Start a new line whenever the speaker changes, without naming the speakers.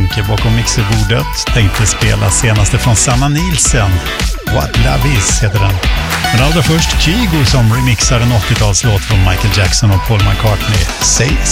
Henke bakom mixerbordet tänkte spela senaste från Sanna Nielsen. What Love Is heter den. Men allra först Kygo som remixar en 80-talslåt från Michael Jackson och Paul McCartney. Say